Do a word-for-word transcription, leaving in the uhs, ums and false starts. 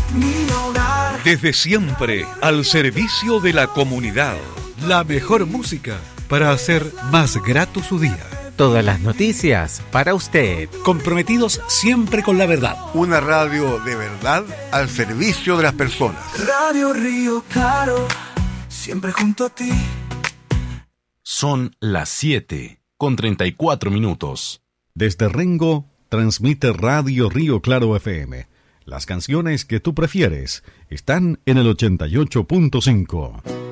mi hogar. Desde siempre, al servicio de la comunidad. La mejor música para hacer más grato su día. Todas las noticias para usted. Comprometidos siempre con la verdad. Una radio de verdad al servicio de las personas. Radio Río Claro, siempre junto a ti. Son las siete con treinta y cuatro minutos. Desde Rengo, transmite Radio Río Claro F M. Las canciones que tú prefieres están en el ochenta y ocho punto cinco.